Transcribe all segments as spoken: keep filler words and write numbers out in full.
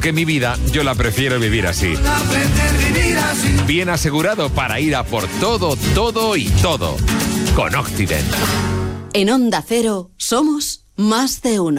porque mi vida yo la prefiero vivir así. Bien asegurado para ir a por todo, todo y todo. Con Occident. En Onda Cero somos más de uno.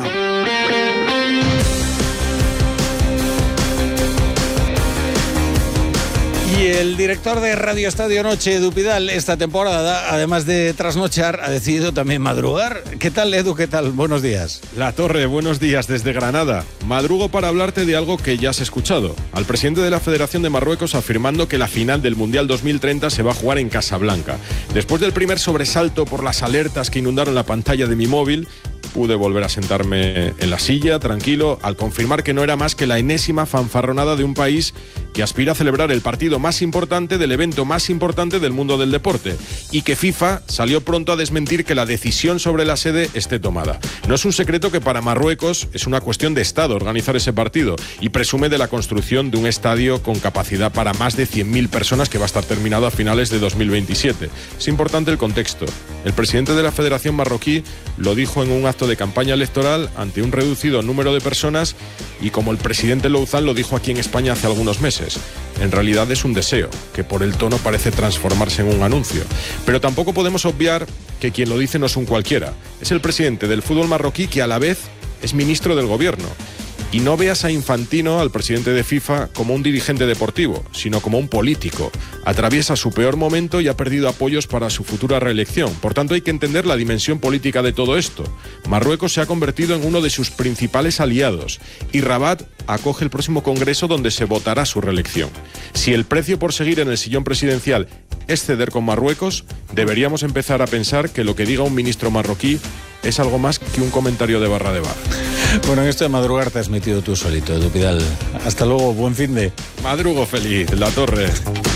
Y el director de Radio Estadio Noche, Edu Pidal, esta temporada, además de trasnochar, ha decidido también madrugar. ¿Qué tal, Edu? ¿Qué tal? Buenos días. La Torre, buenos días desde Granada. Madrugo para hablarte de algo que ya has escuchado. Al presidente de la Federación de Marruecos afirmando que la final del Mundial dos mil treinta se va a jugar en Casablanca. Después del primer sobresalto por las alertas que inundaron la pantalla de mi móvil, pude volver a sentarme en la silla, tranquilo, al confirmar que no era más que la enésima fanfarronada de un país que aspira a celebrar el partido más importante del evento más importante del mundo del deporte, y que FIFA salió pronto a desmentir que la decisión sobre la sede esté tomada. No es un secreto que para Marruecos es una cuestión de Estado organizar ese partido, y presume de la construcción de un estadio con capacidad para más de cien mil personas que va a estar terminado a finales de dos mil veintisiete. Es importante el contexto. El presidente de la Federación Marroquí lo dijo en un acto de campaña electoral ante un reducido número de personas, y como el presidente Louzán lo dijo aquí en España hace algunos meses, en realidad es un deseo, que por el tono parece transformarse en un anuncio. Pero tampoco podemos obviar que quien lo dice no es un cualquiera. Es el presidente del fútbol marroquí, que a la vez es ministro del gobierno. Y no veas a Infantino, al presidente de FIFA, como un dirigente deportivo, sino como un político. Atraviesa su peor momento y ha perdido apoyos para su futura reelección. Por tanto, hay que entender la dimensión política de todo esto. Marruecos se ha convertido en uno de sus principales aliados, y Rabat acoge el próximo congreso donde se votará su reelección. Si el precio por seguir en el sillón presidencial es ceder con Marruecos, deberíamos empezar a pensar que lo que diga un ministro marroquí es algo más que un comentario de barra de bar. Bueno, en esto de madrugar te has metido tú solito, Edu Pidal. Hasta luego, buen fin de... Madrugo feliz, La Torre.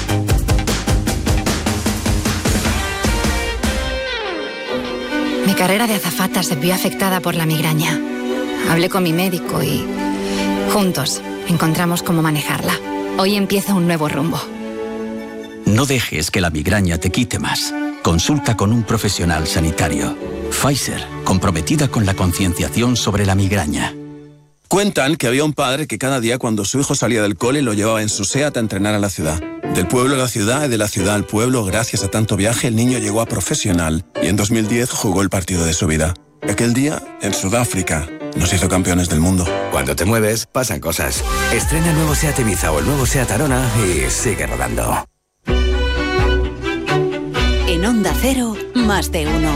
Mi carrera de azafata se vio afectada por la migraña. Hablé con mi médico y juntos encontramos cómo manejarla. Hoy empieza un nuevo rumbo. No dejes que la migraña te quite más. Consulta con un profesional sanitario. Pfizer, comprometida con la concienciación sobre la migraña. Cuentan que había un padre que cada día cuando su hijo salía del cole lo llevaba en su SEAT a entrenar a la ciudad. Del pueblo a la ciudad y de la ciudad al pueblo, gracias a tanto viaje, el niño llegó a profesional y en dos mil diez jugó el partido de su vida. Aquel día, en Sudáfrica, nos hizo campeones del mundo. Cuando te mueves, pasan cosas. Estrena el nuevo SEAT Ibiza o el nuevo SEAT Arona y sigue rodando. En Onda Cero, más de uno.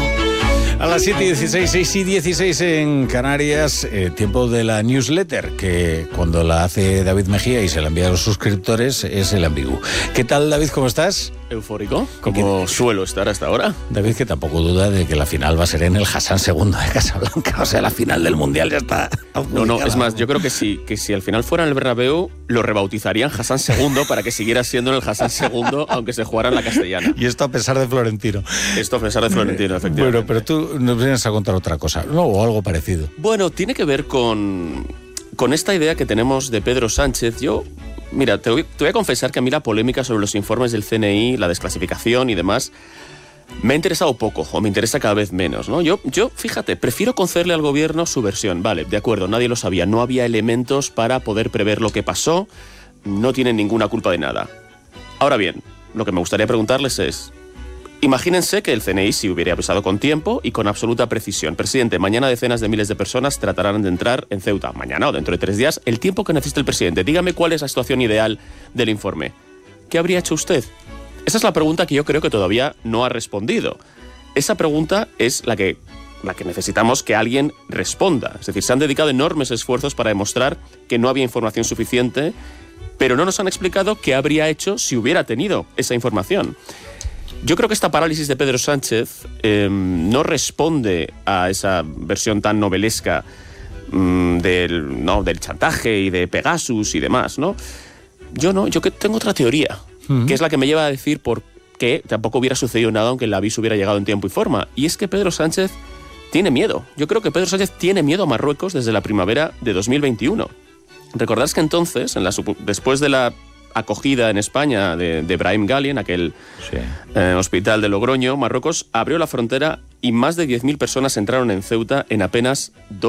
A las siete y dieciséis, seis y dieciséis en Canarias, eh, tiempo de la newsletter, que cuando la hace David Mejía y se la envía a los suscriptores es el ambiguo. ¿Qué tal, David? ¿Cómo estás? Eufórico, como suelo estar hasta ahora. David, que tampoco duda de que la final va a ser en el Hassan segundo de Casablanca, o sea, la final del Mundial ya está adjudicada. No, no, es más, yo creo que si, que si al final fuera en el Bernabéu, lo rebautizarían Hassan segundo para que siguiera siendo en el Hassan segundo, aunque se jugara en la castellana. Y esto a pesar de Florentino. Esto a pesar de Florentino, efectivamente. Bueno, pero tú nos vienes a contar otra cosa, ¿no? O algo parecido. Bueno, tiene que ver con, con esta idea que tenemos de Pedro Sánchez. Yo... Mira, te voy, te voy a confesar que a mí la polémica sobre los informes del C N I, la desclasificación y demás, me ha interesado poco, o me interesa cada vez menos, ¿no? Yo, yo, fíjate, prefiero concederle al gobierno su versión. Vale, de acuerdo, nadie lo sabía, no había elementos para poder prever lo que pasó, no tienen ninguna culpa de nada. Ahora bien, lo que me gustaría preguntarles es... Imagínense que el C N I se hubiera avisado con tiempo y con absoluta precisión. Presidente, mañana decenas de miles de personas tratarán de entrar en Ceuta. Mañana o dentro de tres días, el tiempo que necesite el presidente. Dígame cuál es la situación ideal del informe. ¿Qué habría hecho usted? Esa es la pregunta que yo creo que todavía no ha respondido. Esa pregunta es la que, la que necesitamos que alguien responda. Es decir, se han dedicado enormes esfuerzos para demostrar que no había información suficiente, pero no nos han explicado qué habría hecho si hubiera tenido esa información. Yo creo que esta parálisis de Pedro Sánchez eh, no responde a esa versión tan novelesca mmm, del, no, del chantaje y de Pegasus y demás, ¿no? Yo no, yo que tengo otra teoría, uh-huh. que es la que me lleva a decir por qué tampoco hubiera sucedido nada aunque el aviso hubiera llegado en tiempo y forma. Y es que Pedro Sánchez tiene miedo. Yo creo que Pedro Sánchez tiene miedo a Marruecos desde la primavera de dos mil veintiuno. Recordad que entonces, en la, después de la acogida en España de, de Brahim Ghali, en aquel sí. eh, hospital de Logroño, Marruecos abrió la frontera y más de diez mil personas entraron en Ceuta en apenas dos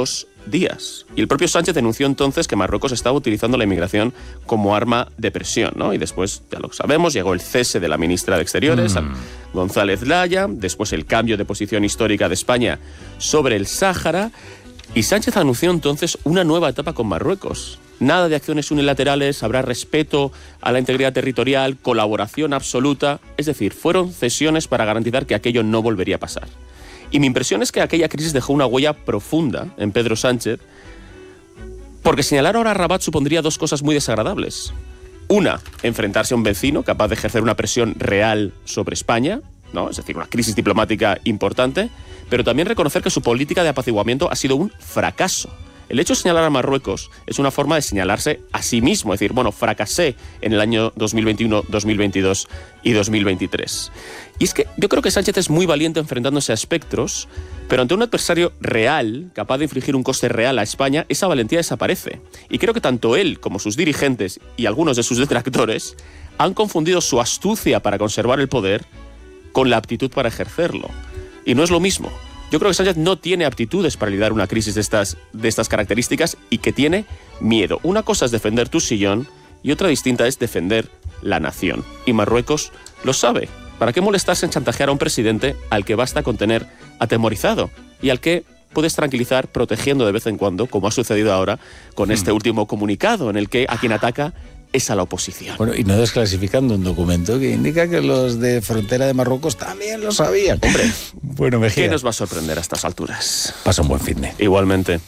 días. Y el propio Sánchez denunció entonces que Marruecos estaba utilizando la inmigración como arma de presión, ¿no? Y después, ya lo sabemos, llegó el cese de la ministra de Exteriores, mm. González Laya, después el cambio de posición histórica de España sobre el Sáhara, y Sánchez anunció entonces una nueva etapa con Marruecos. Nada de acciones unilaterales, habrá respeto a la integridad territorial, colaboración absoluta. Es decir, fueron cesiones para garantizar que aquello no volvería a pasar. Y mi impresión es que aquella crisis dejó una huella profunda en Pedro Sánchez, porque señalar ahora a Rabat supondría dos cosas muy desagradables. Una, enfrentarse a un vecino capaz de ejercer una presión real sobre España, ¿no? Es decir, una crisis diplomática importante, pero también reconocer que su política de apaciguamiento ha sido un fracaso. El hecho de señalar a Marruecos es una forma de señalarse a sí mismo, es decir, bueno, fracasé en el año dos mil veintiuno, dos mil veintidós y dos mil veintitrés. Y es que yo creo que Sánchez es muy valiente enfrentándose a espectros, pero ante un adversario real, capaz de infligir un coste real a España, esa valentía desaparece. Y creo que tanto él como sus dirigentes y algunos de sus detractores han confundido su astucia para conservar el poder con la aptitud para ejercerlo. Y no es lo mismo. Yo creo que Sánchez no tiene aptitudes para lidiar una crisis de estas, de estas características y que tiene miedo. Una cosa es defender tu sillón y otra distinta es defender la nación. Y Marruecos lo sabe. ¿Para qué molestarse en chantajear a un presidente al que basta con tener atemorizado y al que puedes tranquilizar protegiendo de vez en cuando, como ha sucedido ahora con este último comunicado en el que a quien ataca es a la oposición? Bueno, y no desclasificando un documento que indica que los de frontera de Marruecos también lo sabían. Hombre, bueno, Mejía, ¿qué nos va a sorprender a estas alturas? Pasa un buen fin de. Igualmente.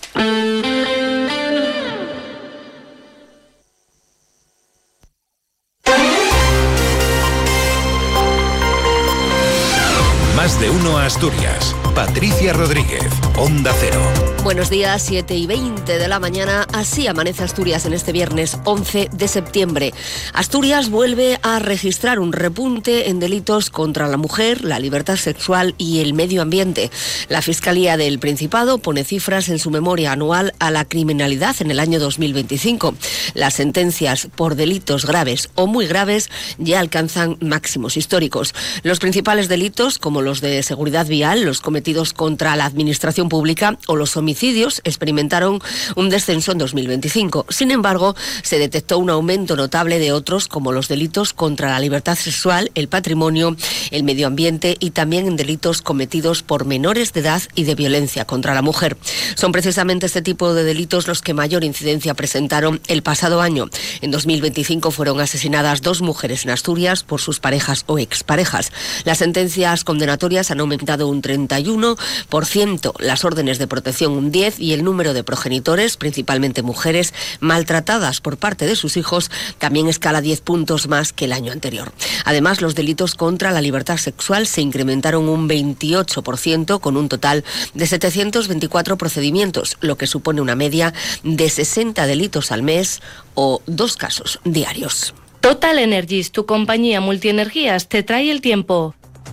Más de uno a Asturias. Patricia Rodríguez, Onda Cero. Buenos días, siete y veinte de la mañana. Así amanece Asturias en este viernes once de septiembre. Asturias vuelve a registrar un repunte en delitos contra la mujer, la libertad sexual y el medio ambiente. La Fiscalía del Principado pone cifras en su memoria anual a la criminalidad en el año dos mil veinticinco. Las sentencias por delitos graves o muy graves ya alcanzan máximos históricos. Los principales delitos, como los de seguridad vial, los cometidos contra la administración pública o los homicidios, experimentaron un descenso en dos mil veinticinco. Sin embargo, se detectó un aumento notable de otros, como los delitos contra la libertad sexual, el patrimonio, el medio ambiente y también en delitos cometidos por menores de edad y de violencia contra la mujer. Son precisamente este tipo de delitos los que mayor incidencia presentaron el pasado año. En dos mil veinticinco fueron asesinadas dos mujeres en Asturias por sus parejas o exparejas. Las sentencias condenatorias han aumentado un treinta y uno por ciento, las órdenes de protección un diez por ciento y el número de progenitores, principalmente mujeres, maltratadas por parte de sus hijos, también escala diez puntos más que el año anterior. Además, los delitos contra la libertad sexual se incrementaron un veintiocho por ciento con un total de setecientos veinticuatro procedimientos, lo que supone una media de sesenta delitos al mes o dos casos diarios. Total Energies, tu compañía multienergías, te trae el tiempo.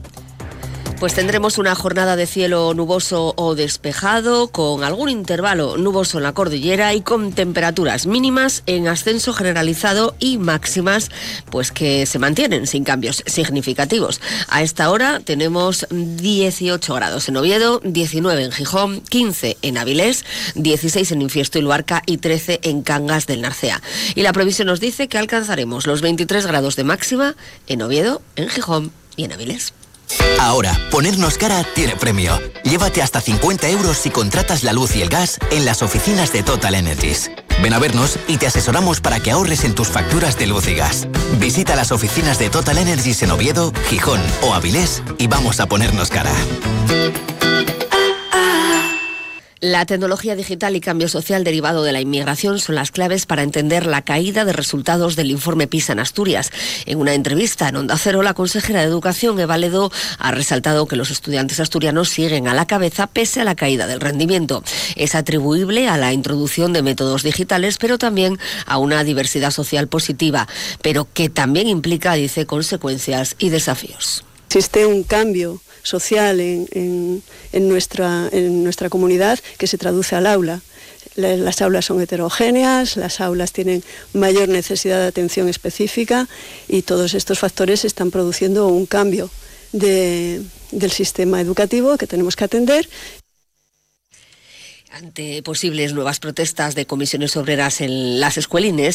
Pues tendremos una jornada de cielo nuboso o despejado, con algún intervalo nuboso en la cordillera y con temperaturas mínimas en ascenso generalizado y máximas pues que se mantienen sin cambios significativos. A esta hora tenemos dieciocho grados en Oviedo, diecinueve en Gijón, quince en Avilés, dieciséis en Infiesto y Luarca y trece en Cangas del Narcea. Y la previsión nos dice que alcanzaremos los veintitrés grados de máxima en Oviedo, en Gijón y en Avilés. Ahora, ponernos cara tiene premio. Llévate hasta cincuenta euros si contratas la luz y el gas en las oficinas de Total Energies. Ven a vernos y te asesoramos para que ahorres en tus facturas de luz y gas. Visita las oficinas de Total Energies en Oviedo, Gijón o Avilés y vamos a ponernos cara. La tecnología digital y cambio social derivado de la inmigración son las claves para entender la caída de resultados del informe PISA en Asturias. En una entrevista en Onda Cero, la consejera de Educación, Eva Ledo, ha resaltado que los estudiantes asturianos siguen a la cabeza pese a la caída del rendimiento. Es atribuible a la introducción de métodos digitales, pero también a una diversidad social positiva, pero que también implica, dice, consecuencias y desafíos. Existe un cambio social en, en, en, nuestra, en nuestra comunidad que se traduce al aula. Las aulas son heterogéneas, las aulas tienen mayor necesidad de atención específica y todos estos factores están produciendo un cambio de, del sistema educativo que tenemos que atender. Ante posibles nuevas protestas de comisiones obreras en las escuelines,